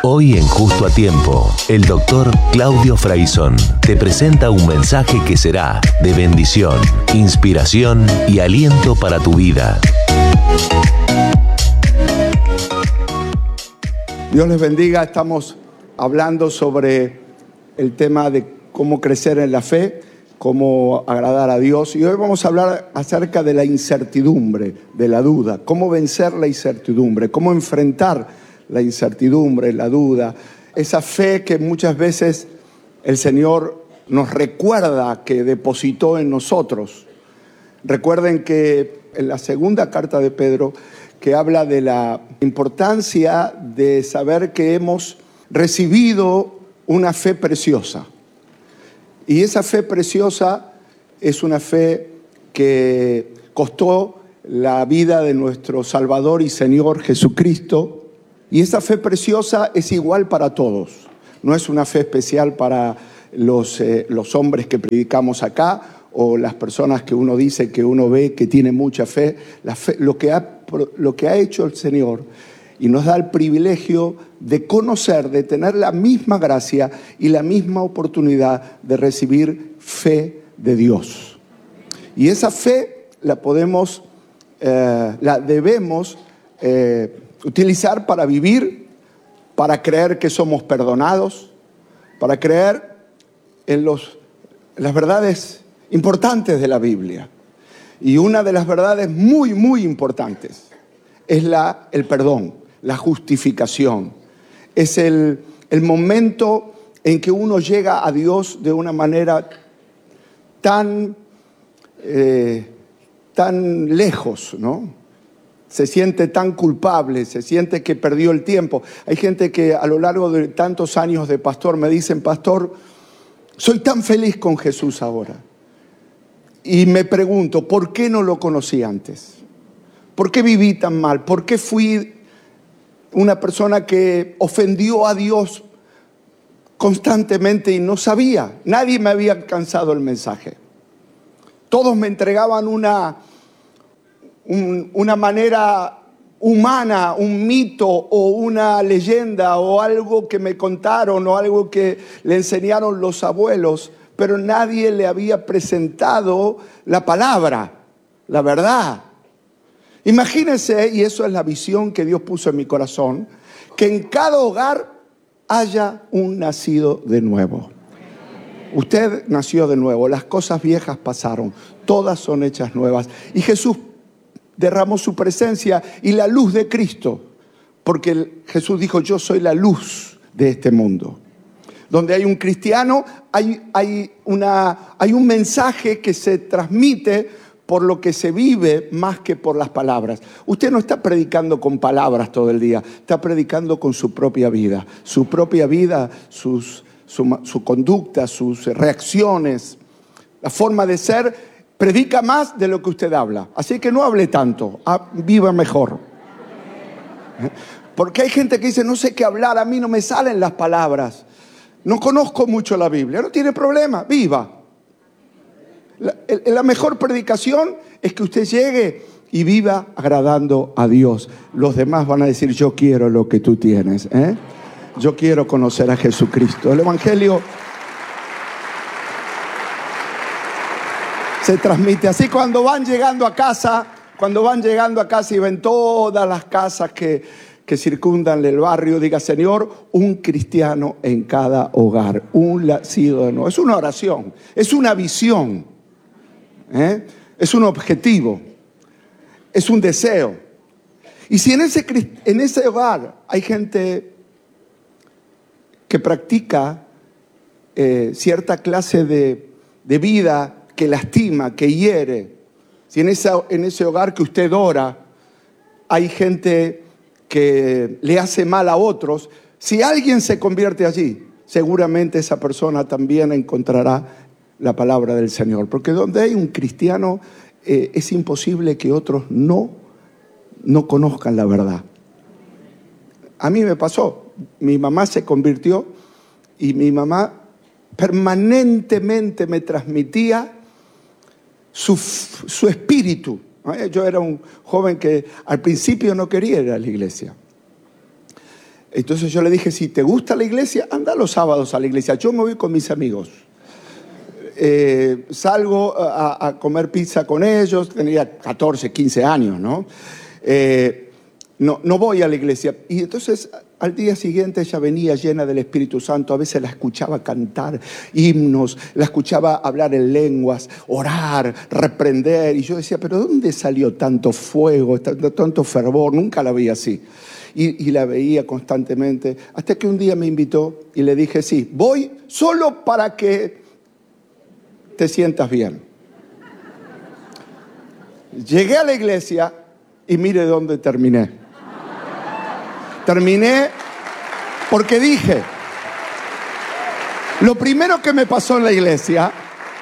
Hoy en Justo a Tiempo, el doctor Claudio Fraizón te presenta un mensaje que será de bendición, inspiración y aliento para tu vida. Dios les bendiga. Estamos hablando sobre el tema de cómo crecer en la fe, cómo agradar a Dios. Y hoy vamos a hablar acerca de la incertidumbre, de la duda. Cómo vencer la incertidumbre, cómo enfrentar la incertidumbre, la duda. Esa fe que muchas veces el Señor nos recuerda que depositó en nosotros. Recuerden que en la segunda carta de Pedro, que habla de la importancia de saber que hemos recibido una fe preciosa. Y esa fe preciosa es una fe que costó la vida de nuestro Salvador y Señor Jesucristo. Y esa fe preciosa es igual para todos. No es una fe especial para los hombres que predicamos acá o las personas que uno dice que uno ve que tiene mucha fe. La fe, lo que ha hecho el Señor y nos da el privilegio de conocer, de tener la misma gracia y la misma oportunidad de recibir fe de Dios. Y esa fe la debemos utilizar para vivir, para creer que somos perdonados, para creer en las verdades importantes de la Biblia. Y una de las verdades muy, muy importantes es el perdón, la justificación. Es el momento en que uno llega a Dios de una manera tan lejos, ¿no? Se siente tan culpable, se siente que perdió el tiempo. Hay gente que a lo largo de tantos años de pastor me dicen: pastor, soy tan feliz con Jesús ahora. Y me pregunto, ¿por qué no lo conocí antes? ¿Por qué viví tan mal? ¿Por qué fui una persona que ofendió a Dios constantemente y no sabía? Nadie me había alcanzado el mensaje. Todos me entregaban una manera humana, un mito o una leyenda o algo que me contaron o algo que le enseñaron los abuelos, pero nadie le había presentado la palabra, la verdad. Imagínense, y eso es la visión que Dios puso en mi corazón, que en cada hogar haya un nacido de nuevo. Usted nació de nuevo, las cosas viejas pasaron, todas son hechas nuevas. Y Jesús derramó su presencia y la luz de Cristo, porque Jesús dijo: yo soy la luz de este mundo. Donde hay un cristiano, hay un mensaje que se transmite por lo que se vive más que por las palabras. Usted no está predicando con palabras todo el día, está predicando con su propia vida. Su propia vida, su conducta, sus reacciones, la forma de ser. Predica más de lo que usted habla. Así que no hable tanto, viva mejor. Porque hay gente que dice: no sé qué hablar, a mí no me salen las palabras. No conozco mucho la Biblia. No tiene problema, viva. La mejor predicación es que usted llegue y viva agradando a Dios. Los demás van a decir: yo quiero lo que tú tienes, ¿eh? Yo quiero conocer a Jesucristo. El Evangelio se transmite así. Cuando van llegando a casa y ven todas las casas que circundan el barrio, diga: Señor, un cristiano en cada hogar, un nacido de nuevo. Es una oración, es una visión, es un objetivo, es un deseo. Y si en ese hogar hay gente que practica cierta clase de vida que lastima, que hiere, si en ese hogar que usted ora hay gente que le hace mal a otros, si alguien se convierte allí, seguramente esa persona también encontrará la palabra del Señor. Porque donde hay un cristiano es imposible que otros no conozcan la verdad. A mí me pasó, mi mamá se convirtió y mi mamá permanentemente me transmitía su espíritu. Yo era un joven que al principio no quería ir a la iglesia. Entonces yo le dije, si te gusta la iglesia, anda los sábados a la iglesia. Yo me voy con mis amigos. Salgo a comer pizza con ellos, tenía 14, 15 años, ¿no? No voy a la iglesia. Y entonces al día siguiente ella venía llena del Espíritu Santo. A veces la escuchaba cantar himnos, la escuchaba hablar en lenguas, orar, reprender. Y yo decía, ¿pero dónde salió tanto fuego, tanto fervor? Nunca la vi así. Y la veía constantemente. Hasta que un día me invitó y le dije, sí, voy solo para que te sientas bien. Llegué a la iglesia y mire dónde terminé. Terminé porque dije, lo primero que me pasó en la iglesia,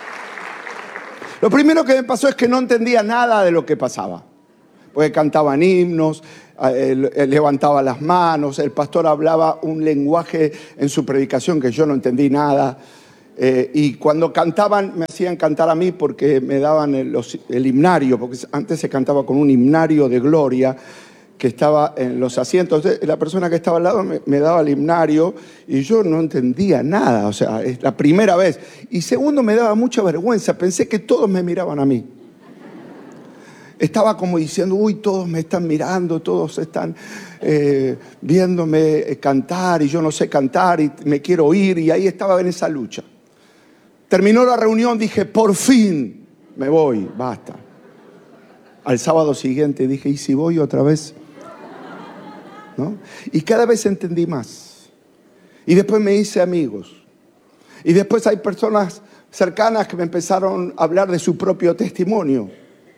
lo primero que me pasó es que no entendía nada de lo que pasaba. Porque cantaban himnos, levantaba las manos, el pastor hablaba un lenguaje en su predicación que yo no entendí nada. Y cuando cantaban, me hacían cantar a mí porque me daban el himnario, porque antes se cantaba con un himnario de gloria que estaba en los asientos. Entonces, la persona que estaba al lado me daba el himnario y yo no entendía nada, o sea, es la primera vez. Y segundo, me daba mucha vergüenza, pensé que todos me miraban a mí. Estaba como diciendo, uy, todos me están mirando, todos están viéndome cantar y yo no sé cantar y me quiero ir, y ahí estaba en esa lucha. Terminó la reunión, dije, por fin me voy, basta. Al sábado siguiente dije, ¿y si voy otra vez? ¿No? Y cada vez entendí más. Y después me hice amigos. Y después hay personas cercanas que me empezaron a hablar de su propio testimonio.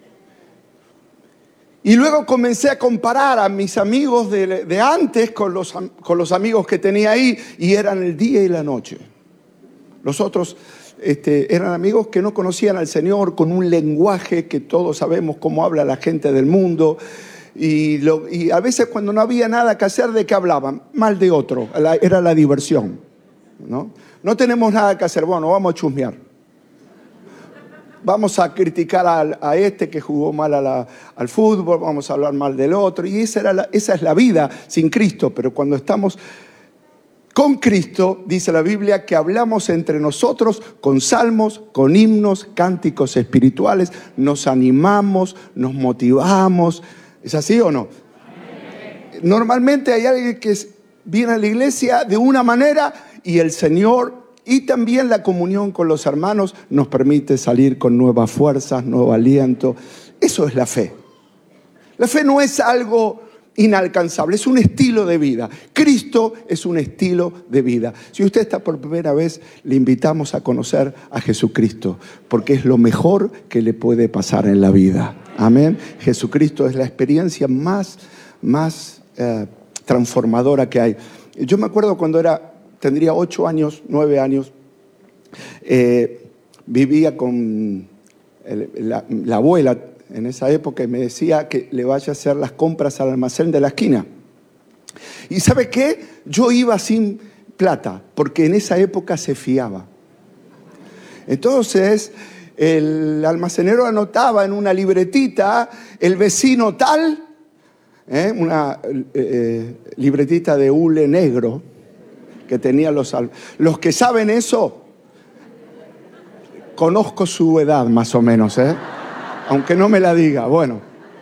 Y luego comencé a comparar a mis amigos de antes con los amigos que tenía ahí, y eran el día y la noche. Los otros eran amigos que no conocían al Señor, con un lenguaje que todos sabemos cómo habla la gente del mundo. Y a veces cuando no había nada que hacer, ¿de qué hablaban? Mal de otro, era la diversión, ¿no? No tenemos nada que hacer, bueno, vamos a chusmear. Vamos a criticar a este que jugó mal al fútbol, vamos a hablar mal del otro. Y esa es la vida sin Cristo. Pero cuando estamos con Cristo, dice la Biblia, que hablamos entre nosotros con salmos, con himnos, cánticos espirituales, nos animamos, nos motivamos. ¿Es así o no? Normalmente hay alguien que viene a la iglesia de una manera y el Señor y también la comunión con los hermanos nos permite salir con nuevas fuerzas, nuevo aliento. Eso es la fe. La fe no es algo inalcanzable, es un estilo de vida. Cristo es un estilo de vida. Si usted está por primera vez, le invitamos a conocer a Jesucristo, porque es lo mejor que le puede pasar en la vida. Amén. Jesucristo es la experiencia más transformadora que hay. Yo me acuerdo cuando tendría 8 años, 9 años, vivía con la abuela en esa época y me decía que le vaya a hacer las compras al almacén de la esquina. ¿Y sabe qué? Yo iba sin plata, porque en esa época se fiaba. Entonces, el almacenero anotaba en una libretita, el vecino tal, una libretita de hule negro, que tenía los que saben eso, conozco su edad más o menos, aunque no me la diga, bueno.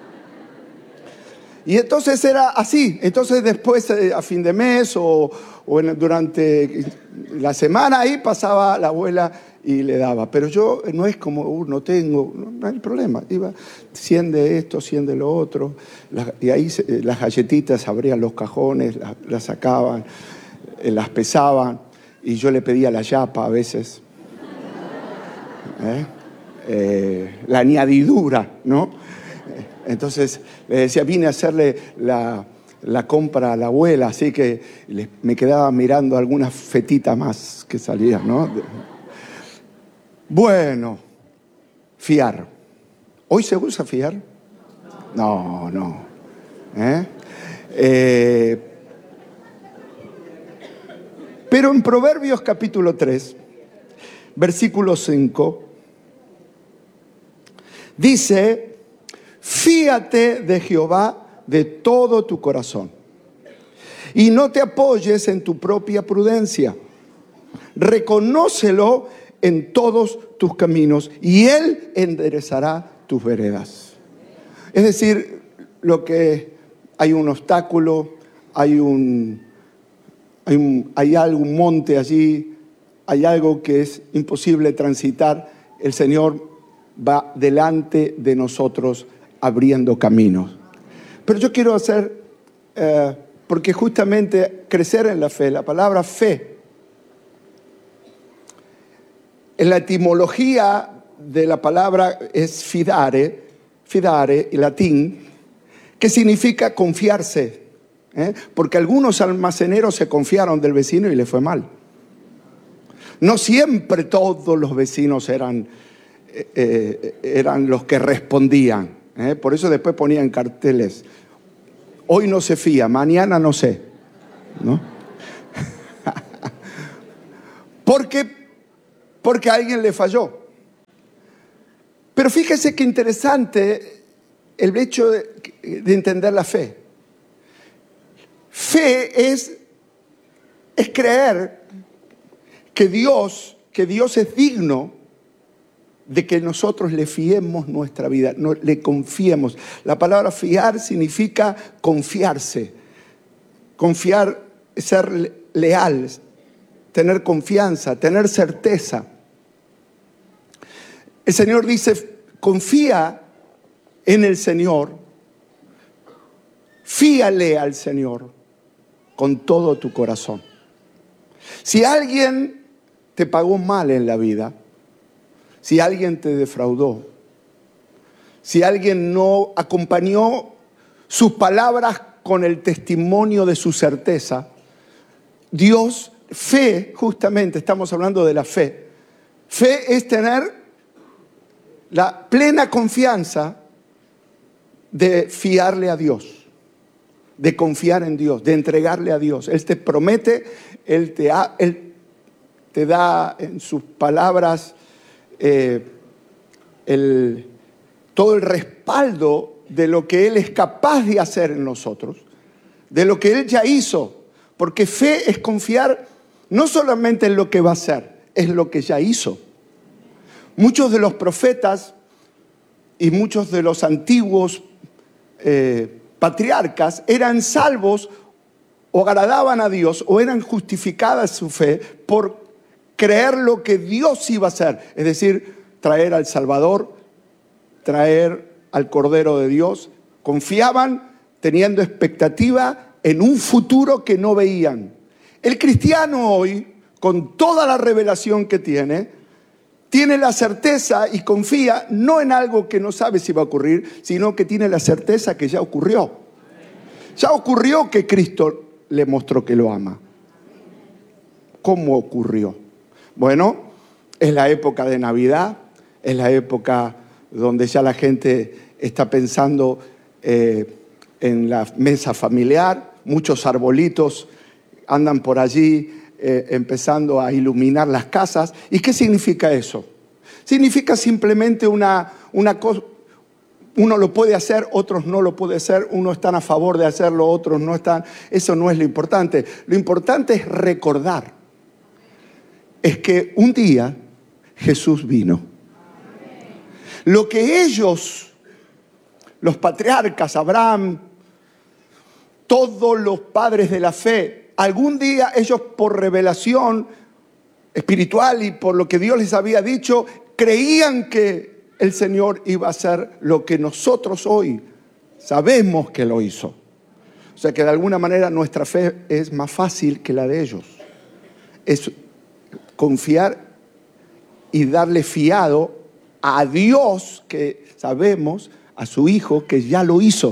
Y entonces era así. Entonces después, a fin de mes o durante la semana, ahí pasaba la abuela y le daba. Pero yo no es como, no tengo, no hay problema. Iba 100 de esto, 100 de lo otro. Y ahí las galletitas abrían los cajones, las sacaban, las pesaban. Y yo le pedía la yapa a veces. La añadidura, ¿no? Entonces le decía, vine a hacerle la compra a la abuela, así que me quedaba mirando algunas fetitas más que salían, ¿no? Bueno, fiar. ¿Hoy se usa fiar? No. Pero en Proverbios capítulo 3, versículo 5, dice, fíate de Jehová de todo tu corazón y no te apoyes en tu propia prudencia. Reconócelo en todos tus caminos y Él enderezará tus veredas. Es decir, hay un obstáculo, hay algún monte allí, hay algo que es imposible transitar. El Señor va delante de nosotros abriendo caminos. Pero yo quiero porque justamente crecer en la fe, la palabra fe, en la etimología de la palabra es fidare, en latín, que significa confiarse, porque algunos almaceneros se confiaron del vecino y le fue mal. No siempre todos los vecinos eran los que respondían, por eso después ponían carteles: hoy no se fía, mañana no sé, ¿no? Porque a alguien le falló. Pero fíjese qué interesante el hecho de entender la fe. Fe es creer que Dios es digno de que nosotros le fiemos nuestra vida, le confiemos. La palabra fiar significa confiarse. Confiar es ser leal, tener confianza, tener certeza. El Señor dice: confía en el Señor, fíale al Señor con todo tu corazón. Si alguien te pagó mal en la vida, si alguien te defraudó, si alguien no acompañó sus palabras con el testimonio de su certeza, Dios, fe, justamente estamos hablando de la fe. Fe es tener la plena confianza de fiarle a Dios, de confiar en Dios, de entregarle a Dios. Él te promete, Él te da en sus palabras todo el respaldo de lo que Él es capaz de hacer en nosotros, de lo que Él ya hizo. Porque fe es confiar no solamente en lo que va a hacer, es lo que ya hizo. Muchos de los profetas y muchos de los antiguos patriarcas eran salvos o agradaban a Dios o eran justificadas su fe por creer lo que Dios iba a hacer. Es decir, traer al Salvador, traer al Cordero de Dios. Confiaban teniendo expectativa en un futuro que no veían. El cristiano hoy, con toda la revelación que tiene la certeza y confía no en algo que no sabe si va a ocurrir, sino que tiene la certeza que ya ocurrió. Ya ocurrió que Cristo le mostró que lo ama. ¿Cómo ocurrió? Bueno, es la época de Navidad, es la época donde ya la gente está pensando en la mesa familiar, muchos arbolitos andan por allí empezando a iluminar las casas. ¿Y qué significa eso? Significa simplemente una cosa. Uno lo puede hacer, otros no lo pueden hacer, unos están a favor de hacerlo, otros no están. Eso no es lo importante. Lo importante es recordar. Es que un día Jesús vino. Lo que ellos, los patriarcas, Abraham, todos los padres de la fe, algún día ellos por revelación espiritual y por lo que Dios les había dicho, creían que el Señor iba a hacer lo que nosotros hoy sabemos que lo hizo. O sea que de alguna manera nuestra fe es más fácil que la de ellos. Es confiar y darle fiado a Dios, que sabemos, a su Hijo, que ya lo hizo.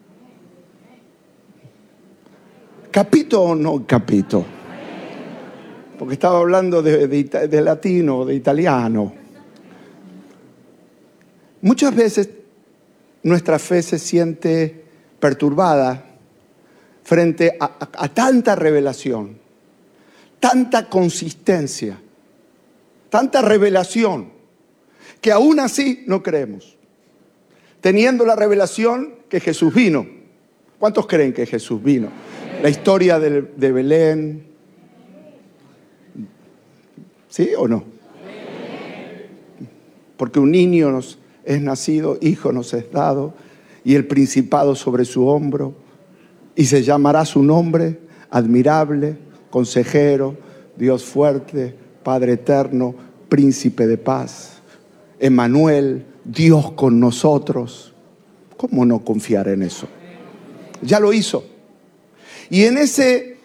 ¿Capito o no capito? Porque estaba hablando de latino, de italiano. Muchas veces nuestra fe se siente perturbada frente a tanta revelación, tanta consistencia, tanta revelación, que aún así no creemos. Teniendo la revelación que Jesús vino. ¿Cuántos creen que Jesús vino? La historia de Belén. ¿Sí o no? Porque un niño nos es nacido, hijo nos es dado, y el principado sobre su hombro, y se llamará su nombre, admirable, consejero, Dios fuerte, Padre eterno, príncipe de paz, Emmanuel, Dios con nosotros. ¿Cómo no confiar en eso? Ya lo hizo. Y en ese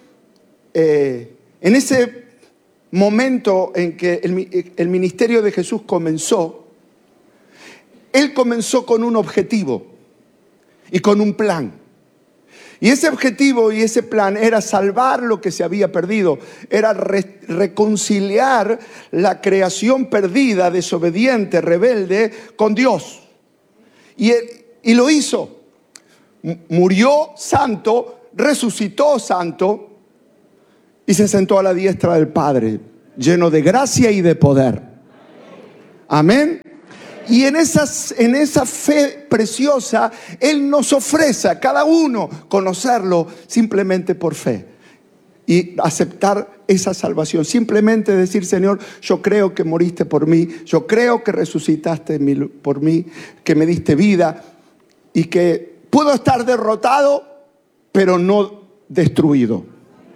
momento en que el ministerio de Jesús comenzó, Él comenzó con un objetivo y con un plan. Y ese objetivo y ese plan era salvar lo que se había perdido, era reconciliar la creación perdida, desobediente, rebelde, con Dios. Y lo hizo. Murió santo, resucitó santo y se sentó a la diestra del Padre, lleno de gracia y de poder. Amén. Y en esa fe preciosa, Él nos ofrece a cada uno conocerlo simplemente por fe y aceptar esa salvación. Simplemente decir: Señor, yo creo que moriste por mí, yo creo que resucitaste por mí, que me diste vida y que puedo estar derrotado, pero no destruido.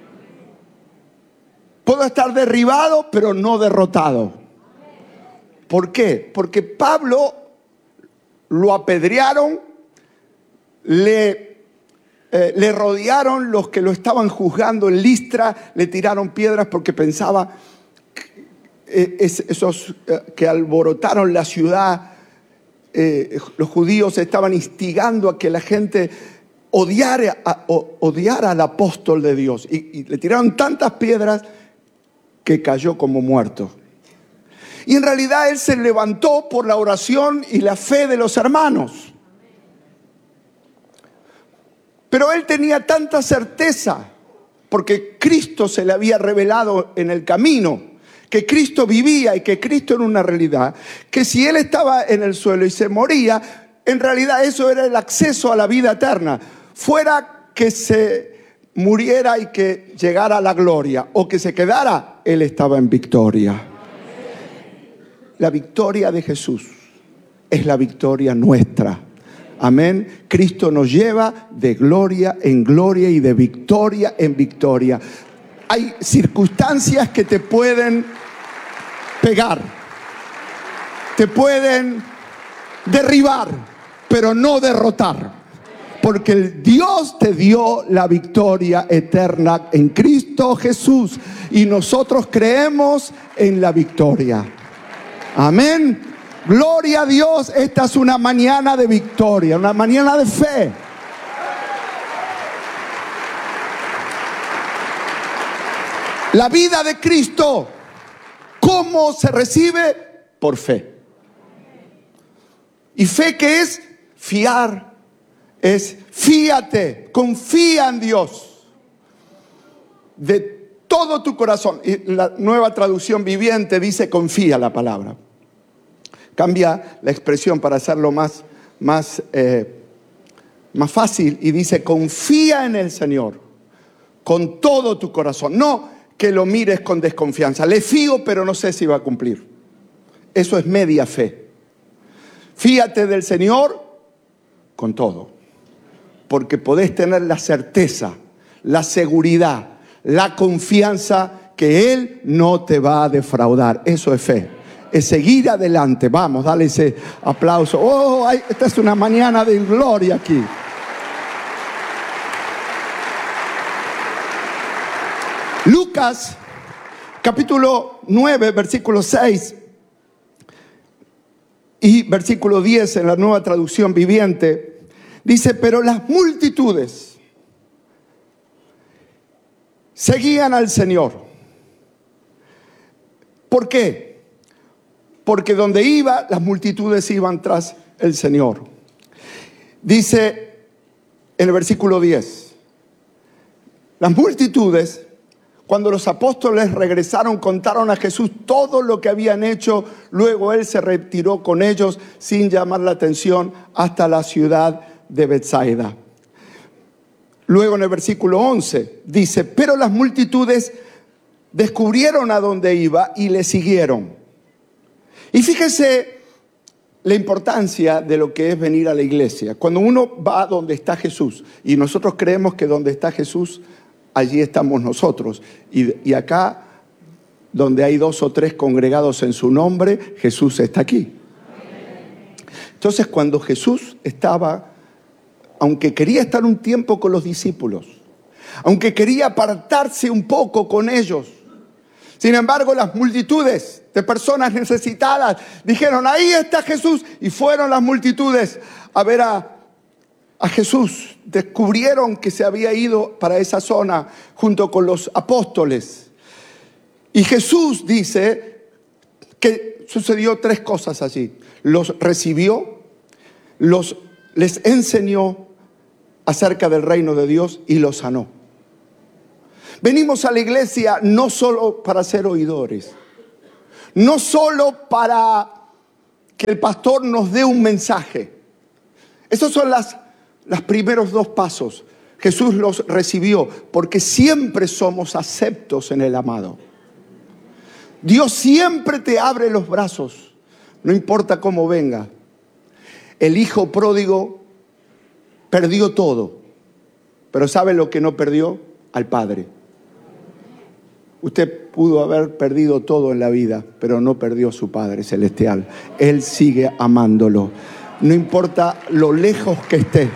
Puedo estar derribado, pero no derrotado. ¿Por qué? Porque Pablo lo apedrearon, le rodearon los que lo estaban juzgando en Listra, le tiraron piedras porque pensaba esos que alborotaron la ciudad, los judíos estaban instigando a que la gente odiara al apóstol de Dios. Y le tiraron tantas piedras que cayó como muerto. Y en realidad él se levantó por la oración y la fe de los hermanos. Pero él tenía tanta certeza, porque Cristo se le había revelado en el camino, que Cristo vivía y que Cristo era una realidad, que si él estaba en el suelo y se moría, en realidad eso era el acceso a la vida eterna. Fuera que se muriera y que llegara a la gloria, o que se quedara, él estaba en victoria. La victoria de Jesús es la victoria nuestra. Amén. Cristo nos lleva de gloria en gloria y de victoria en victoria. Hay circunstancias que te pueden pegar, te pueden derribar, pero no derrotar. Porque el Dios te dio la victoria eterna en Cristo Jesús. Y nosotros creemos en la victoria. Amén. Gloria a Dios. Esta es una mañana de victoria, una mañana de fe. La vida de Cristo, ¿cómo se recibe? Por fe. ¿Y fe qué es? Fiar. Es fíate, confía en Dios de todo tu corazón. Y la Nueva Traducción Viviente dice: confía la palabra. Cambia la expresión para hacerlo más fácil y dice: confía en el Señor con todo tu corazón. No que lo mires con desconfianza. Le fío, pero no sé si va a cumplir. Eso es media fe. Fíate del Señor con todo, porque podés tener la certeza, la seguridad, la confianza que Él no te va a defraudar. Eso es fe. Es seguir adelante. Vamos, dale ese aplauso. Oh, esta es una mañana de gloria aquí. Lucas, capítulo 9, versículo 6 y versículo 10 en la Nueva Traducción Viviente, dice: pero las multitudes seguían al Señor. ¿Por qué? Porque donde iba, las multitudes iban tras el Señor. Dice en el versículo 10: las multitudes, cuando los apóstoles regresaron, contaron a Jesús todo lo que habían hecho. Luego Él se retiró con ellos sin llamar la atención hasta la ciudad de Betsaida. Luego en el versículo 11 dice, pero las multitudes descubrieron a dónde iba y le siguieron. Y fíjese la importancia de lo que es venir a la iglesia. Cuando uno va a donde está Jesús, y nosotros creemos que donde está Jesús, allí estamos nosotros. Y acá, donde hay 2 o 3 congregados en su nombre, Jesús está aquí. Entonces, cuando Jesús estaba, aunque quería estar un tiempo con los discípulos, aunque quería apartarse un poco con ellos, sin embargo, las multitudes de personas necesitadas dijeron, ahí está Jesús. Y fueron las multitudes a ver a Jesús. Descubrieron que se había ido para esa zona junto con los apóstoles. Y Jesús dice que sucedió 3 cosas allí. Los recibió, les enseñó acerca del reino de Dios y los sanó. Venimos a la iglesia no solo para ser oidores, no solo para que el pastor nos dé un mensaje. Esos son los primeros 2 pasos. Jesús los recibió porque siempre somos aceptos en el amado. Dios siempre te abre los brazos, no importa cómo venga. El hijo pródigo perdió todo, pero ¿sabe lo que no perdió? Al Padre. Usted pudo haber perdido todo en la vida, pero no perdió a su Padre Celestial. Él sigue amándolo. No importa lo lejos que esté.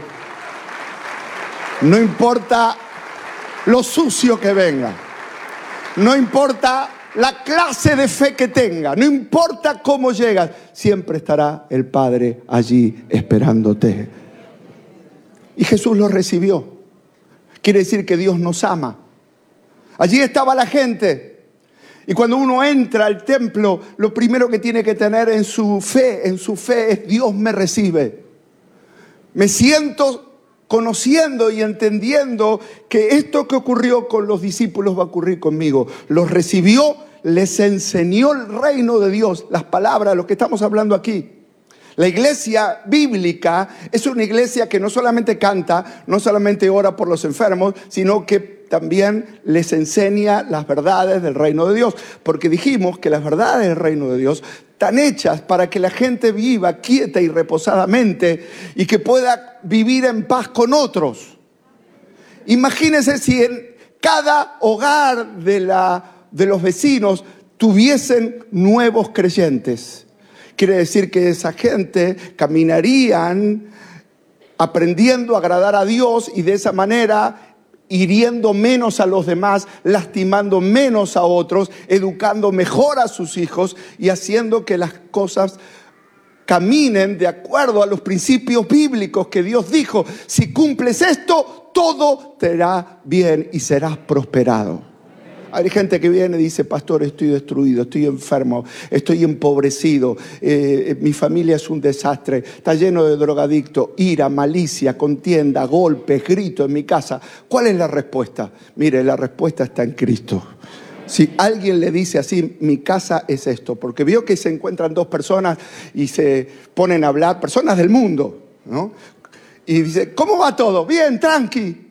No importa lo sucio que venga. No importa la clase de fe que tenga. No importa cómo llegas. Siempre estará el Padre allí esperándote. Y Jesús lo recibió. Quiere decir que Dios nos ama. Allí estaba la gente. Y cuando uno entra al templo, lo primero que tiene que tener en su fe es Dios me recibe. Me siento conociendo y entendiendo que esto que ocurrió con los discípulos va a ocurrir conmigo. Los recibió, les enseñó el reino de Dios, las palabras, lo que estamos hablando aquí. La iglesia bíblica es una iglesia que no solamente canta, no solamente ora por los enfermos, sino que también les enseña las verdades del reino de Dios. Porque dijimos que las verdades del reino de Dios están hechas para que la gente viva quieta y reposadamente y que pueda vivir en paz con otros. Imagínense si en cada hogar de los vecinos tuviesen nuevos creyentes. Quiere decir que esa gente caminarían aprendiendo a agradar a Dios y de esa manera hiriendo menos a los demás, lastimando menos a otros, educando mejor a sus hijos y haciendo que las cosas caminen de acuerdo a los principios bíblicos que Dios dijo. Si cumples esto, todo te irá bien y serás prosperado. Hay gente que viene y dice, pastor, estoy destruido, estoy enfermo, estoy empobrecido, mi familia es un desastre, está lleno de drogadictos, ira, malicia, contienda, golpes, gritos en mi casa. ¿Cuál es la respuesta? Mire, la respuesta está en Cristo. Si alguien le dice así, mi casa es esto, porque vio que se encuentran 2 personas y se ponen a hablar, personas del mundo, ¿no? Y dice, ¿cómo va todo? Bien, tranqui.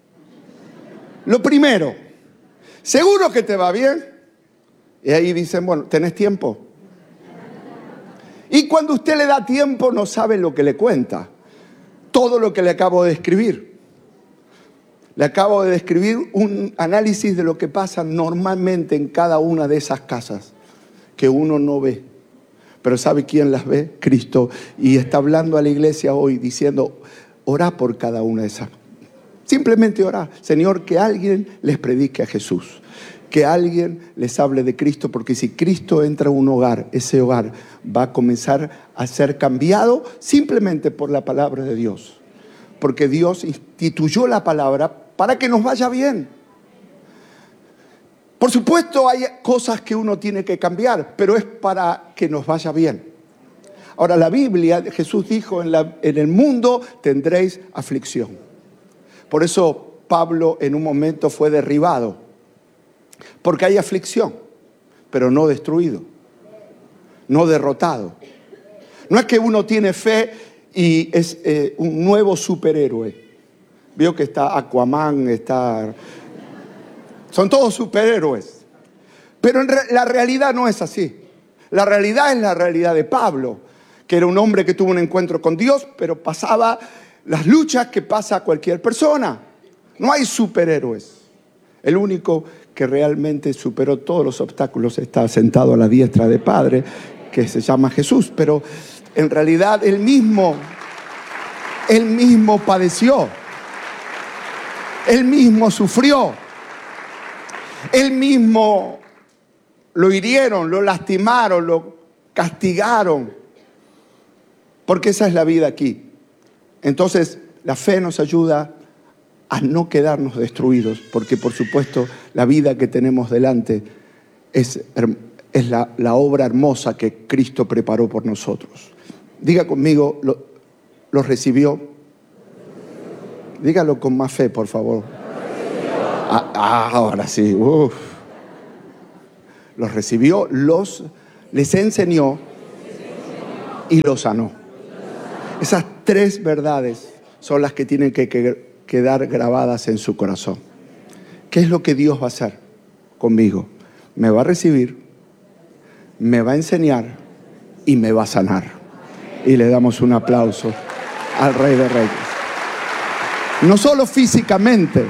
Lo primero, ¿seguro que te va bien? Y ahí dicen, bueno, ¿tenés tiempo? Y cuando usted le da tiempo, no sabe lo que le cuenta. Todo lo que le acabo de describir. Le acabo de describir un análisis de lo que pasa normalmente en cada una de esas casas que uno no ve. Pero ¿sabe quién las ve? Cristo. Y está hablando a la iglesia hoy diciendo, orá por cada una de esas. Simplemente orá. Señor, que alguien les predique a Jesús. Que alguien les hable de Cristo. Porque si Cristo entra a un hogar, ese hogar va a comenzar a ser cambiado simplemente por la palabra de Dios. Porque Dios instituyó la palabra para que nos vaya bien. Por supuesto hay cosas que uno tiene que cambiar, pero es para que nos vaya bien. Ahora la Biblia, Jesús dijo, en el mundo tendréis aflicción. Por eso Pablo en un momento fue derribado. Porque hay aflicción, pero no destruido, no derrotado. No es que uno tiene fe y es un nuevo superhéroe. Vio que está Aquaman, son todos superhéroes. Pero la realidad no es así. La realidad es la realidad de Pablo, que era un hombre que tuvo un encuentro con Dios, pero pasaba las luchas que pasa cualquier persona. No hay superhéroes. El único que realmente superó todos los obstáculos está sentado a la diestra del Padre, que se llama Jesús. Pero en realidad él mismo padeció. Él mismo sufrió. Él mismo lo hirieron, lo lastimaron, lo castigaron. Porque esa es la vida aquí. Entonces, la fe nos ayuda a no quedarnos destruidos, porque por supuesto la vida que tenemos delante es la obra hermosa que Cristo preparó por nosotros. Diga conmigo, ¿lo recibió? Dígalo con más fe, por favor. Ahora sí. Los recibió, les enseñó y los sanó. Esas tres verdades son las que tienen que quedar grabadas en su corazón. ¿Qué es lo que Dios va a hacer conmigo? Me va a recibir, me va a enseñar y me va a sanar. Y le damos un aplauso al Rey de Reyes. No solo físicamente,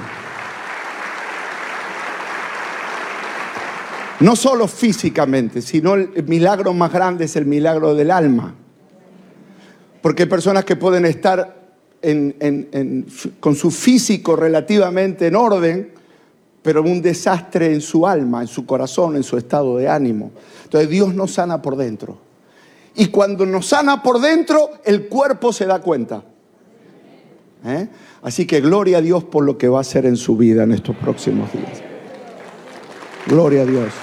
sino el milagro más grande es el milagro del alma. Porque hay personas que pueden estar con su físico relativamente en orden, pero un desastre en su alma, en su corazón, en su estado de ánimo. Entonces Dios nos sana por dentro. Y cuando nos sana por dentro, el cuerpo se da cuenta. Así que gloria a Dios por lo que va a hacer en su vida en estos próximos días. Gloria a Dios.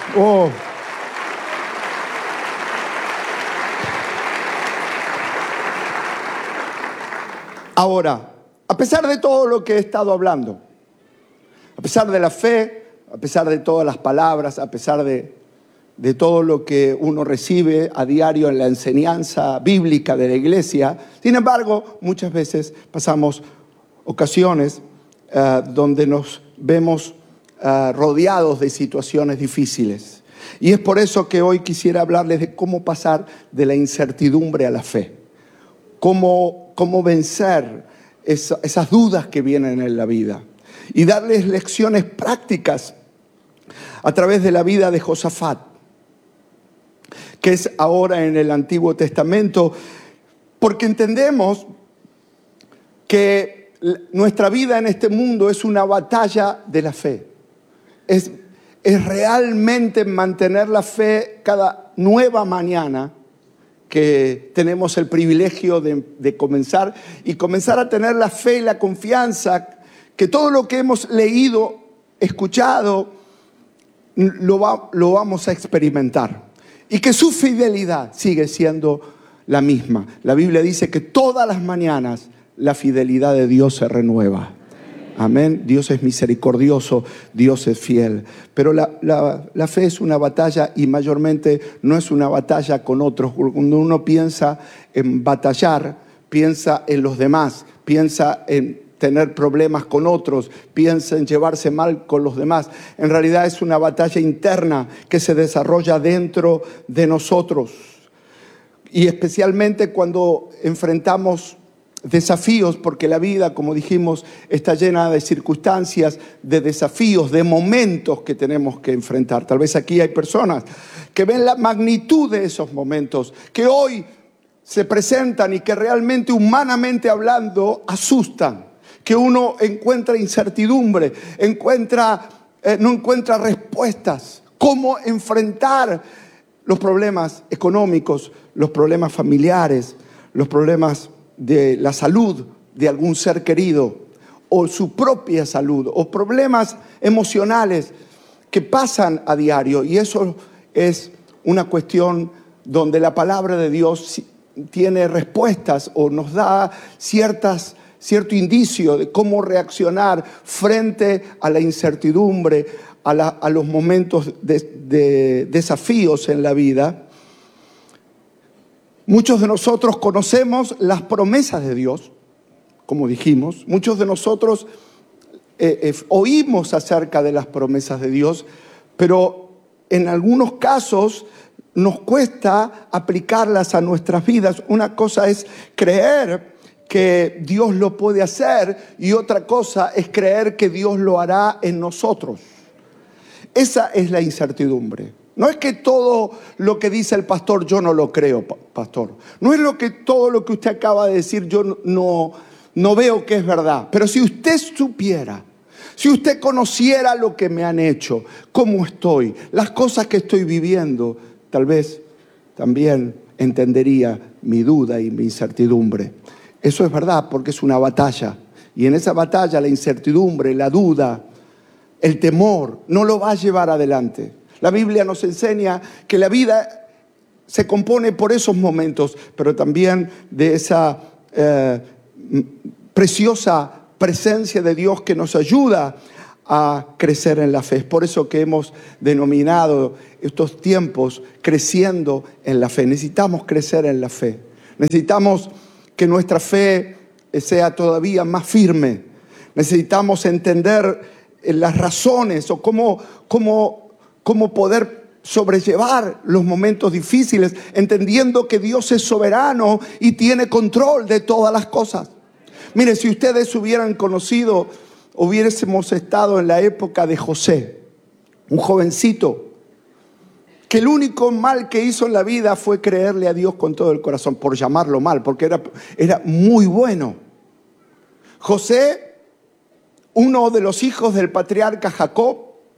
Ahora, a pesar de todo lo que he estado hablando, a pesar de la fe, a pesar de todas las palabras, a pesar de todo lo que uno recibe a diario en la enseñanza bíblica de la iglesia, sin embargo, muchas veces pasamos ocasiones donde nos vemos rodeados de situaciones difíciles. Y es por eso que hoy quisiera hablarles de cómo pasar de la incertidumbre a la fe. Cómo vencer esas dudas que vienen en la vida. Y darles lecciones prácticas a través de la vida de Josafat, que es ahora en el Antiguo Testamento, porque entendemos que nuestra vida en este mundo es una batalla de la fe. Es realmente mantener la fe cada nueva mañana que tenemos el privilegio de comenzar a tener la fe y la confianza que todo lo que hemos leído, escuchado, lo vamos a experimentar. Y que su fidelidad sigue siendo la misma. La Biblia dice que todas las mañanas la fidelidad de Dios se renueva. Amén. Dios es misericordioso, Dios es fiel. Pero la fe es una batalla y mayormente no es una batalla con otros. Cuando uno piensa en batallar, piensa en los demás, piensa en tener problemas con otros, piensa en llevarse mal con los demás. En realidad es una batalla interna que se desarrolla dentro de nosotros. Y especialmente cuando enfrentamos desafíos, porque la vida, como dijimos, está llena de circunstancias, de desafíos, de momentos que tenemos que enfrentar. Tal vez aquí hay personas que ven la magnitud de esos momentos, que hoy se presentan y que realmente, humanamente hablando, asustan. Que uno encuentra incertidumbre, no encuentra respuestas. ¿Cómo enfrentar los problemas económicos, los problemas familiares, los problemas de la salud de algún ser querido, o su propia salud, o problemas emocionales que pasan a diario? Y eso es una cuestión donde la palabra de Dios tiene respuestas o nos da cierto indicio de cómo reaccionar frente a la incertidumbre, a los momentos de desafíos en la vida. Muchos de nosotros conocemos las promesas de Dios, como dijimos. Muchos de nosotros oímos acerca de las promesas de Dios, pero en algunos casos nos cuesta aplicarlas a nuestras vidas. Una cosa es creer que Dios lo puede hacer y otra cosa es creer que Dios lo hará en nosotros. Esa es la incertidumbre. No es que todo lo que dice el pastor yo no lo creo, pastor. No es todo lo que usted acaba de decir yo no veo que es verdad. Pero si usted supiera, si usted conociera lo que me han hecho, cómo estoy, las cosas que estoy viviendo, tal vez también entendería mi duda y mi incertidumbre. Eso es verdad porque es una batalla. Y en esa batalla la incertidumbre, la duda, el temor no lo va a llevar adelante. La Biblia nos enseña que la vida se compone por esos momentos, pero también de esa preciosa presencia de Dios que nos ayuda a crecer en la fe. Es por eso que hemos denominado estos tiempos creciendo en la fe. Necesitamos crecer en la fe. Necesitamos que nuestra fe sea todavía más firme. Necesitamos entender las razones o cómo poder sobrellevar los momentos difíciles, entendiendo que Dios es soberano y tiene control de todas las cosas. Mire, si ustedes hubieran conocido, hubiésemos estado en la época de José, un jovencito que el único mal que hizo en la vida fue creerle a Dios con todo el corazón, por llamarlo mal, porque era muy bueno. José, uno de los hijos del patriarca Jacob,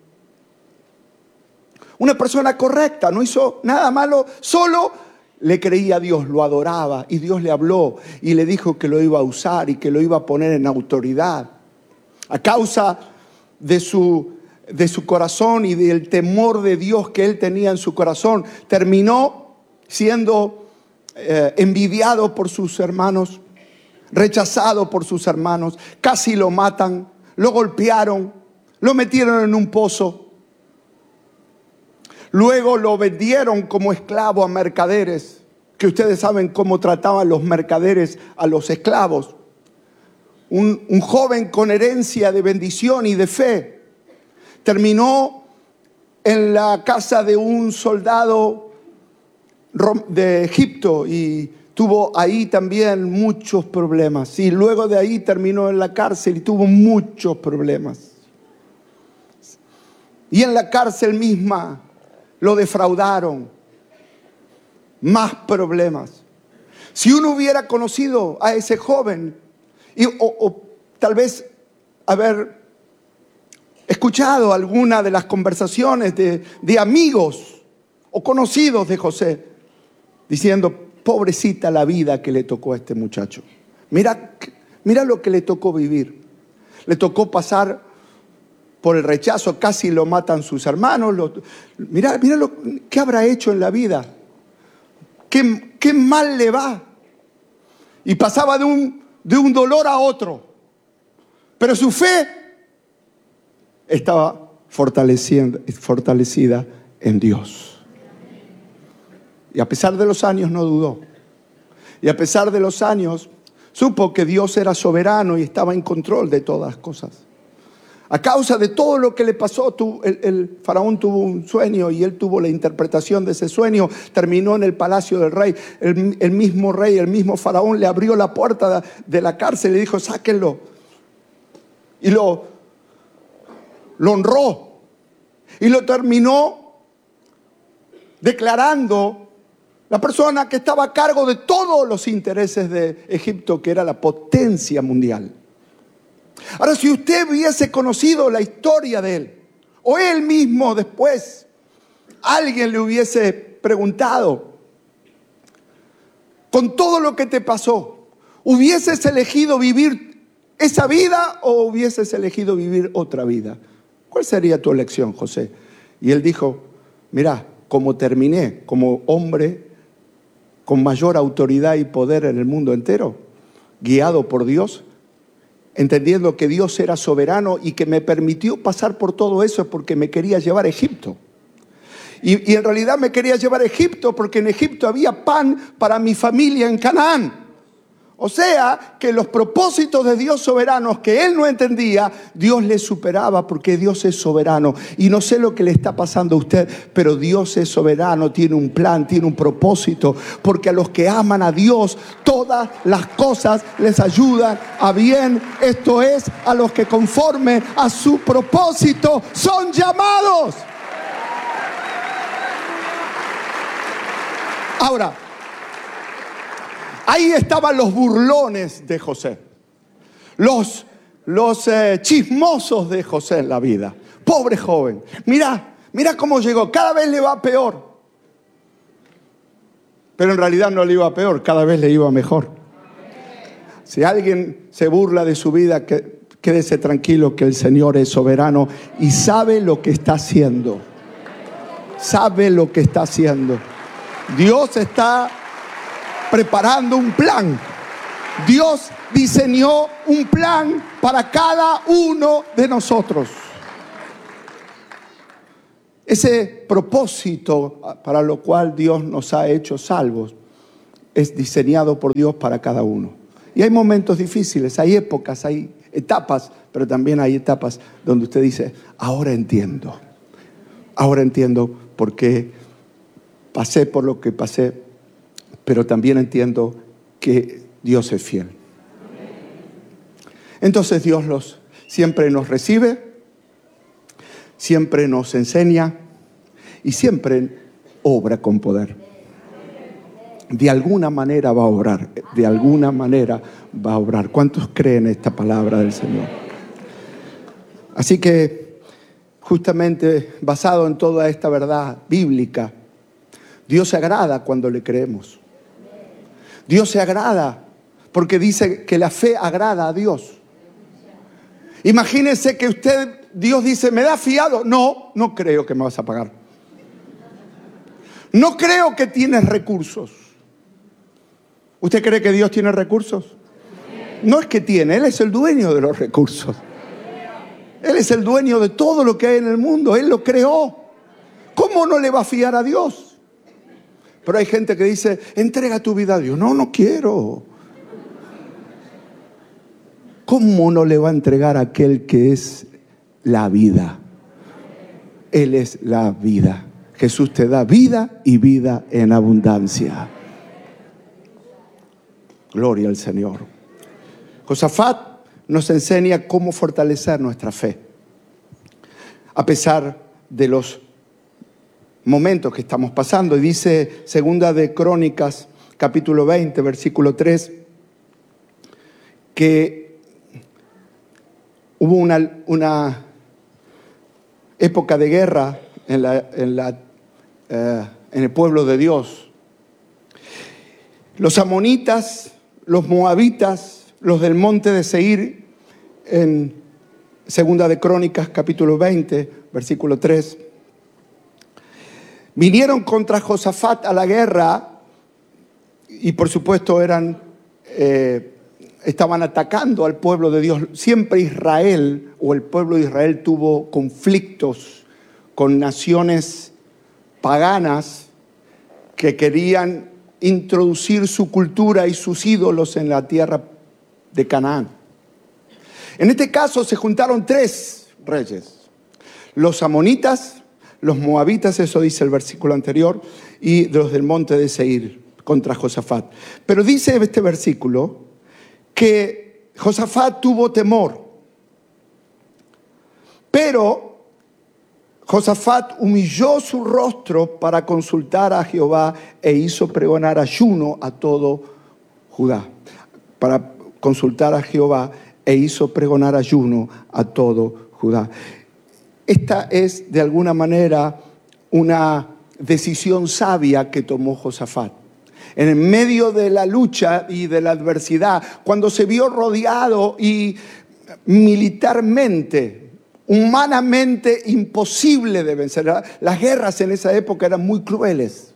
una persona correcta, no hizo nada malo, solo le creía a Dios, lo adoraba y Dios le habló y le dijo que lo iba a usar y que lo iba a poner en autoridad. A causa de su corazón y del temor de Dios que él tenía en su corazón, terminó siendo envidiado por sus hermanos, rechazado por sus hermanos, casi lo matan, lo golpearon, lo metieron en un pozo. Luego lo vendieron como esclavo a mercaderes, que ustedes saben cómo trataban los mercaderes a los esclavos. Un joven con herencia de bendición y de fe terminó en la casa de un soldado de Egipto y tuvo ahí también muchos problemas. Y luego de ahí terminó en la cárcel y tuvo muchos problemas. Y en la cárcel misma lo defraudaron. Más problemas. Si uno hubiera conocido a ese joven o tal vez haber escuchado alguna de las conversaciones de amigos o conocidos de José, diciendo, pobrecita la vida que le tocó a este muchacho. Mira lo que le tocó vivir. Le tocó pasar por el rechazo, casi lo matan sus hermanos. Mira qué habrá hecho en la vida. Qué mal le va. Y pasaba de un dolor a otro. Pero su fe estaba fortalecida en Dios. Y a pesar de los años no dudó. Y a pesar de los años supo que Dios era soberano y estaba en control de todas las cosas. A causa de todo lo que le pasó, el faraón tuvo un sueño y él tuvo la interpretación de ese sueño. Terminó en el palacio del rey. El mismo rey, el mismo faraón le abrió la puerta de la cárcel y le dijo, sáquenlo. Y lo honró. Y lo terminó declarando la persona que estaba a cargo de todos los intereses de Egipto, que era la potencia mundial. Ahora, si usted hubiese conocido la historia de él, o él mismo después, alguien le hubiese preguntado, con todo lo que te pasó, ¿hubieses elegido vivir esa vida o hubieses elegido vivir otra vida? ¿Cuál sería tu elección, José? Y él dijo, mira, como terminé como hombre con mayor autoridad y poder en el mundo entero, guiado por Dios, entendiendo que Dios era soberano y que me permitió pasar por todo eso porque me quería llevar a Egipto. Y en realidad me quería llevar a Egipto porque en Egipto había pan para mi familia en Canaán. O sea, que los propósitos de Dios soberanos que él no entendía, Dios le superaba porque Dios es soberano. Y no sé lo que le está pasando a usted, pero Dios es soberano, tiene un plan, tiene un propósito. Porque a los que aman a Dios, todas las cosas les ayudan a bien. Esto es, a los que conforme a su propósito son llamados. Ahora, ahí estaban los burlones de José, los chismosos de José en la vida. Pobre joven, mira cómo llegó, cada vez le va peor. Pero en realidad no le iba peor, cada vez le iba mejor. Si alguien se burla de su vida, quédese tranquilo que el Señor es soberano y sabe lo que está haciendo. Sabe lo que está haciendo. Dios está preparando un plan. Dios diseñó un plan para cada uno de nosotros. Ese propósito para lo cual Dios nos ha hecho salvos es diseñado por Dios para cada uno. Y hay momentos difíciles, hay épocas, hay etapas, pero también hay etapas donde usted dice, ahora entiendo por qué pasé por lo que pasé, pero también entiendo que Dios es fiel. Entonces Dios siempre nos recibe, siempre nos enseña y siempre obra con poder. De alguna manera va a obrar, de alguna manera va a obrar. ¿Cuántos creen esta palabra del Señor? Así que, justamente basado en toda esta verdad bíblica, Dios se agrada cuando le creemos. Dios se agrada porque dice que la fe agrada a Dios. Imagínese que Dios dice, ¿me da fiado? No creo que me vas a pagar. No creo que tienes recursos. ¿Usted cree que Dios tiene recursos? No es que tiene, Él es el dueño de los recursos. Él es el dueño de todo lo que hay en el mundo. Él lo creó. ¿Cómo no le va a fiar a Dios? Pero hay gente que dice, entrega tu vida a Dios. No quiero. ¿Cómo no le va a entregar a aquel que es la vida? Él es la vida. Jesús te da vida y vida en abundancia. Gloria al Señor. Josafat nos enseña cómo fortalecer nuestra fe. A pesar de los momentos que estamos pasando. Y dice Segunda de Crónicas, capítulo 20, versículo 3, que hubo una época de guerra en el pueblo de Dios. Los amonitas, los moabitas, los del monte de Seir, en Segunda de Crónicas, capítulo 20, versículo 3, vinieron contra Josafat a la guerra y por supuesto estaban atacando al pueblo de Dios. Siempre Israel o el pueblo de Israel tuvo conflictos con naciones paganas que querían introducir su cultura y sus ídolos en la tierra de Canaán. En este caso se juntaron 3 reyes: los amonitas, los moabitas, eso dice el versículo anterior, y los del monte de Seir contra Josafat. Pero dice este versículo que Josafat tuvo temor. Pero Josafat humilló su rostro para consultar a Jehová e hizo pregonar ayuno a todo Judá. Para consultar a Jehová e hizo pregonar ayuno a todo Judá. Esta es de alguna manera una decisión sabia que tomó Josafat. En el medio de la lucha y de la adversidad, cuando se vio rodeado y militarmente, humanamente imposible de vencer. Las guerras en esa época eran muy crueles.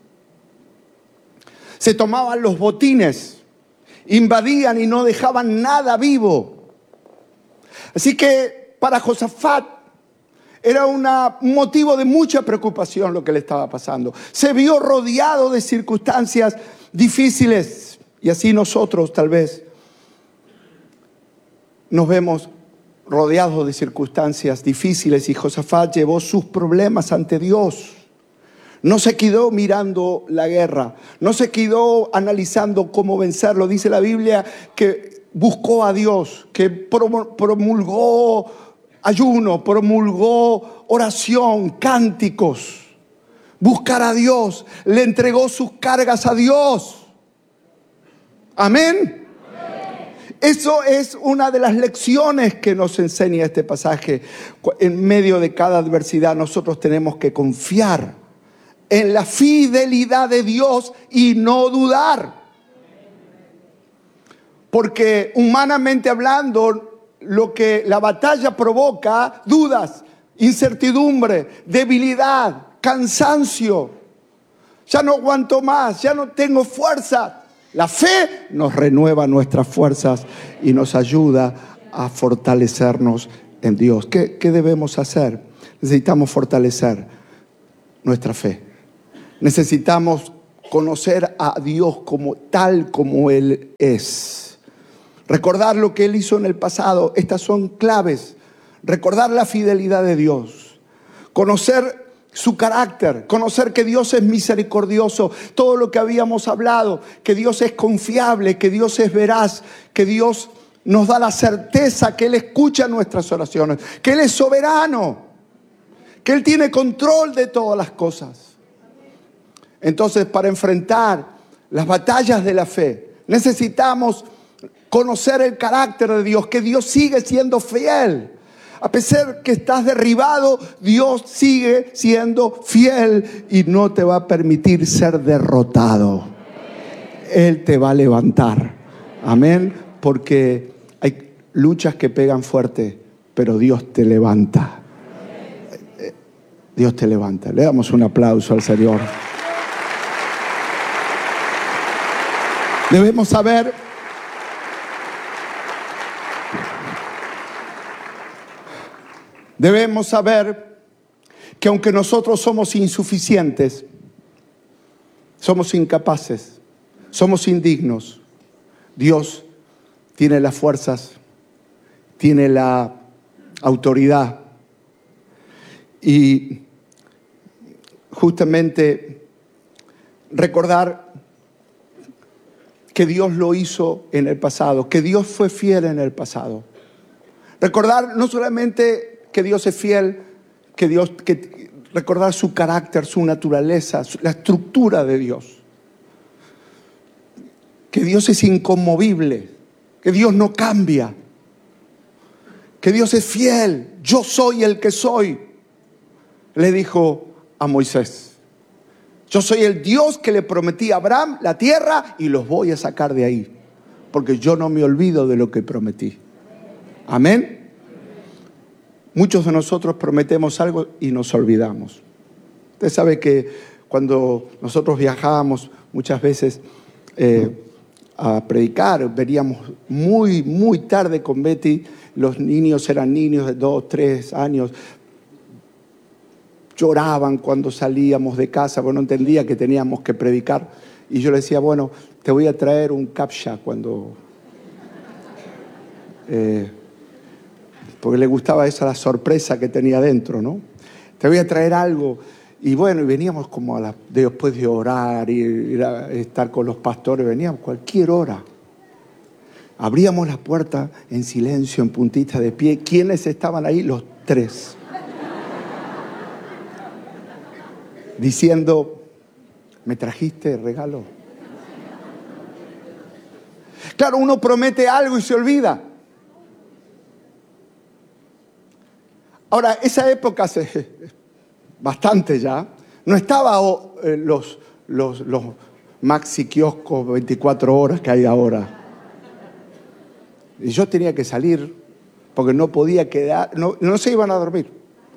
Se tomaban los botines, invadían y no dejaban nada vivo. Así que para Josafat era un motivo de mucha preocupación lo que le estaba pasando. Se vio rodeado de circunstancias difíciles. Y así nosotros tal vez nos vemos rodeados de circunstancias difíciles y Josafat llevó sus problemas ante Dios. No se quedó mirando la guerra, no se quedó analizando cómo vencerlo. Dice la Biblia que buscó a Dios, que promulgó ayuno, promulgó oración, cánticos. Buscar a Dios, le entregó sus cargas a Dios. Amén. Eso es una de las lecciones que nos enseña este pasaje. En medio de cada adversidad nosotros tenemos que confiar en la fidelidad de Dios y no dudar. Porque humanamente hablando, lo que la batalla provoca, dudas, incertidumbre, debilidad, cansancio. Ya no aguanto más, ya no tengo fuerza. La fe nos renueva nuestras fuerzas y nos ayuda a fortalecernos en Dios. ¿Qué debemos hacer? Necesitamos fortalecer nuestra fe. Necesitamos conocer a Dios tal como Él es. Recordar lo que Él hizo en el pasado. Estas son claves. Recordar la fidelidad de Dios. Conocer su carácter, conocer que Dios es misericordioso, todo lo que habíamos hablado, que Dios es confiable, que Dios es veraz, que Dios nos da la certeza que Él escucha nuestras oraciones, que Él es soberano, que Él tiene control de todas las cosas. Entonces, para enfrentar las batallas de la fe, necesitamos conocer el carácter de Dios, que Dios sigue siendo fiel. A pesar que estás derribado, Dios sigue siendo fiel y no te va a permitir ser derrotado. Él te va a levantar. Amén. Porque hay luchas que pegan fuerte, pero Dios te levanta. Dios te levanta. Le damos un aplauso al Señor. Debemos saber que aunque nosotros somos insuficientes, somos incapaces, somos indignos, Dios tiene las fuerzas, tiene la autoridad. Y justamente recordar que Dios lo hizo en el pasado, que Dios fue fiel en el pasado. Recordar no solamente que Dios es fiel, que recordar su carácter, su naturaleza, la estructura de Dios. Que Dios es inconmovible, que Dios no cambia, que Dios es fiel. Yo soy el que soy, le dijo a Moisés. Yo soy el Dios que le prometí a Abraham la tierra y los voy a sacar de ahí, porque yo no me olvido de lo que prometí. Amén. Muchos de nosotros prometemos algo y nos olvidamos. Usted sabe que cuando nosotros viajábamos muchas veces a predicar, veníamos muy tarde con Betty. Los niños eran niños de 2, 3 años. Lloraban cuando salíamos de casa, porque no entendía que teníamos que predicar. Y yo le decía, bueno, te voy a traer un captcha cuando... porque le gustaba esa la sorpresa que tenía dentro, ¿no? Te voy a traer algo. Y bueno, y veníamos como después de orar y ir a estar con los pastores, veníamos cualquier hora. Abríamos la puerta en silencio, en puntita de pie. ¿Quiénes estaban ahí? Los 3. Diciendo, ¿me trajiste regalo? Claro, uno promete algo y se olvida. Ahora, esa época hace bastante ya, no estaba los maxi kioscos 24 horas que hay ahora. Y yo tenía que salir porque no podía quedar, no se iban a dormir.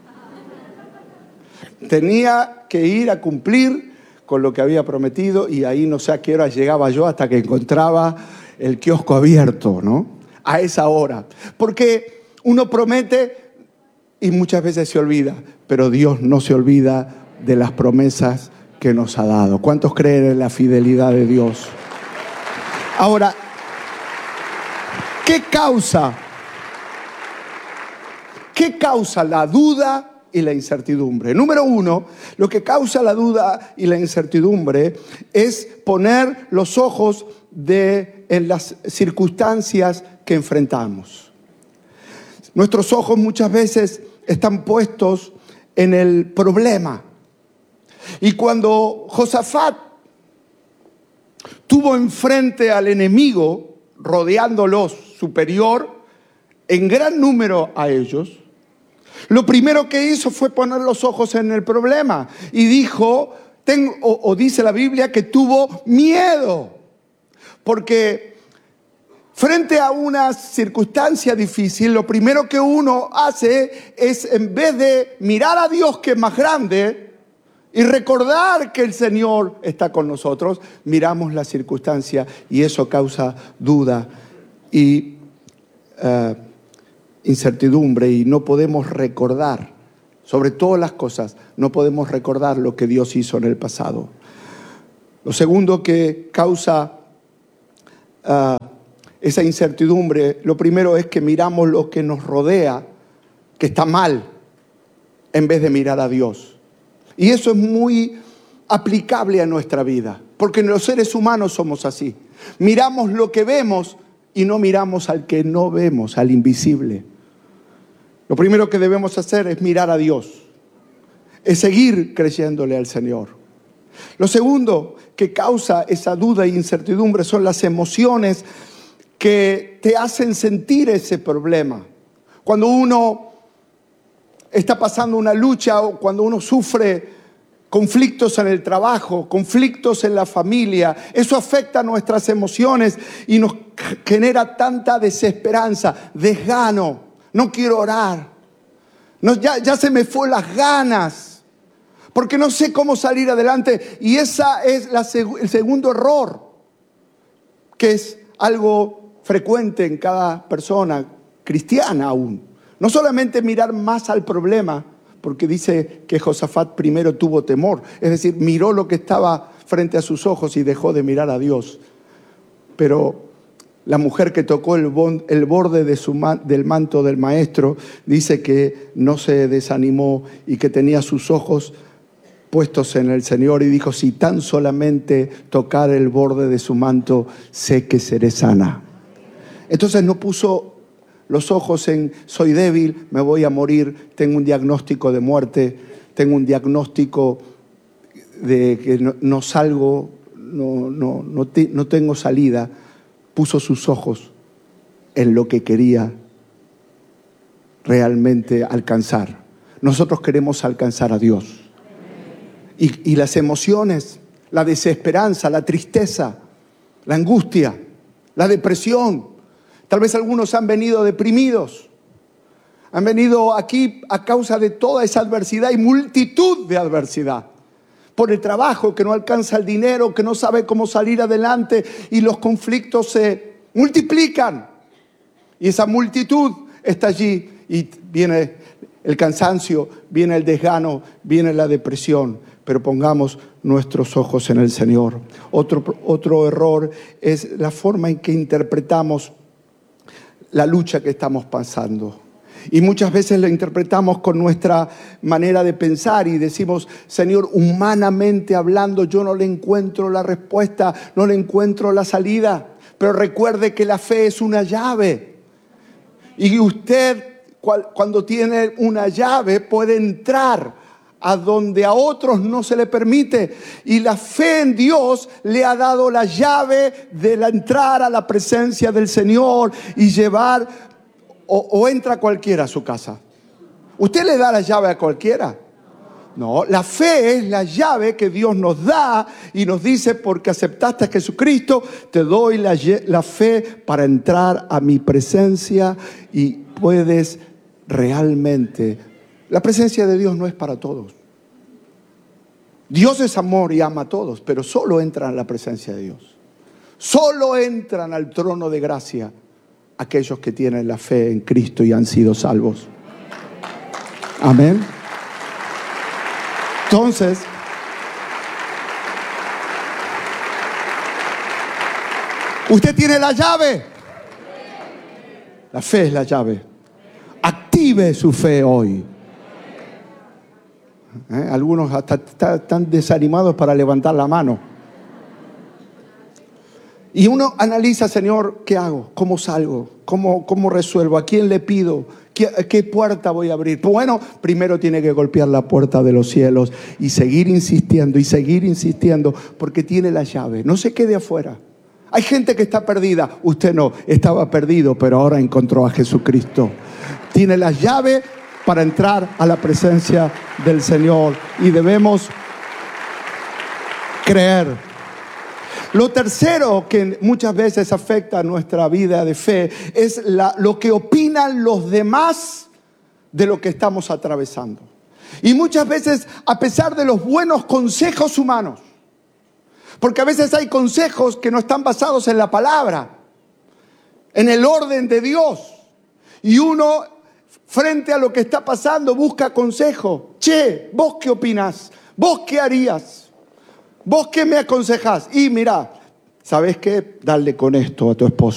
Tenía que ir a cumplir con lo que había prometido y ahí no sé a qué hora llegaba yo hasta que encontraba el kiosco abierto, ¿no? A esa hora. Porque uno promete y muchas veces se olvida, pero Dios no se olvida de las promesas que nos ha dado. ¿Cuántos creen en la fidelidad de Dios? Ahora, ¿qué causa ¿Qué causa la duda y la incertidumbre? Número uno, lo que causa la duda y la incertidumbre es poner los ojos en las circunstancias que enfrentamos. Nuestros ojos muchas veces están puestos en el problema. Y cuando Josafat tuvo enfrente al enemigo, rodeándolos superior en gran número a ellos, lo primero que hizo fue poner los ojos en el problema y dijo, dice la Biblia que tuvo miedo, porque frente a una circunstancia difícil, lo primero que uno hace es, en vez de mirar a Dios, que es más grande, y recordar que el Señor está con nosotros, miramos la circunstancia y eso causa duda y incertidumbre, y no podemos recordar, sobre todas las cosas, no podemos recordar lo que Dios hizo en el pasado. Lo segundo que causa esa incertidumbre, lo primero es que miramos lo que nos rodea, que está mal, en vez de mirar a Dios. Y eso es muy aplicable a nuestra vida, porque los seres humanos somos así. Miramos lo que vemos y no miramos al que no vemos, al invisible. Lo primero que debemos hacer es mirar a Dios, es seguir creyéndole al Señor. Lo segundo que causa esa duda e incertidumbre son las emociones que te hacen sentir ese problema. Cuando uno está pasando una lucha o cuando uno sufre conflictos en el trabajo, conflictos en la familia, eso afecta nuestras emociones y nos genera tanta desesperanza, desgano, no quiero orar, ya se me fue las ganas, porque no sé cómo salir adelante. Y esa es el segundo error, que es algo frecuente en cada persona cristiana aún. No solamente mirar más al problema, porque dice que Josafat primero tuvo temor, es decir, miró lo que estaba frente a sus ojos y dejó de mirar a Dios. Pero la mujer que tocó el borde del manto del maestro dice que no se desanimó y que tenía sus ojos puestos en el Señor y dijo, si tan solamente tocar el borde de su manto, sé que seré sana. Entonces no puso los ojos en soy débil, me voy a morir, tengo un diagnóstico de muerte, tengo un diagnóstico de que no salgo, no tengo salida. Puso sus ojos en lo que quería realmente alcanzar. Nosotros queremos alcanzar a Dios. Y las emociones, la desesperanza, la tristeza, la angustia, la depresión. Tal vez algunos han venido deprimidos, han venido aquí a causa de toda esa adversidad y multitud de adversidad. Por el trabajo, que no alcanza el dinero, que no sabe cómo salir adelante y los conflictos se multiplican. Y esa multitud está allí y viene el cansancio, viene el desgano, viene la depresión. Pero pongamos nuestros ojos en el Señor. Otro error es la forma en que interpretamos la lucha que estamos pasando. Y muchas veces lo interpretamos con nuestra manera de pensar y decimos, Señor, humanamente hablando, yo no le encuentro la respuesta, no le encuentro la salida. Pero recuerde que la fe es una llave. Y usted, cuando tiene una llave, puede entrar a donde a otros no se le permite. Y la fe en Dios le ha dado la llave de entrar a la presencia del Señor y llevar, o entra cualquiera a su casa. ¿Usted le da la llave a cualquiera? No, la fe es la llave que Dios nos da y nos dice, porque aceptaste a Jesucristo, te doy la fe para entrar a mi presencia y puedes realmente. La presencia de Dios no es para todos. Dios es amor y ama a todos, pero solo entran a la presencia de Dios. Solo entran al trono de gracia aquellos que tienen la fe en Cristo y han sido salvos. Amén. Entonces, usted tiene la llave. La fe es la llave. Activa vive su fe hoy. Algunos hasta están desanimados para levantar la mano. Y uno analiza, Señor, ¿qué hago? ¿Cómo salgo? ¿Cómo resuelvo? ¿A quién le pido? ¿Qué puerta voy a abrir? Pues bueno, primero tiene que golpear la puerta de los cielos y seguir insistiendo, porque tiene la llave. No se quede afuera. Hay gente que está perdida. Usted no, estaba perdido, pero ahora encontró a Jesucristo. Tiene la llave para entrar a la presencia del Señor y debemos creer. Lo tercero que muchas veces afecta a nuestra vida de fe es lo que opinan los demás de lo que estamos atravesando. Y muchas veces, a pesar de los buenos consejos humanos, porque a veces hay consejos que no están basados en la palabra, en el orden de Dios, y uno, frente a lo que está pasando, busca consejo. Che, ¿vos qué opinás? ¿Vos qué harías? ¿Vos qué me aconsejás? Y mira, ¿sabés qué? Dale con esto a tu esposo.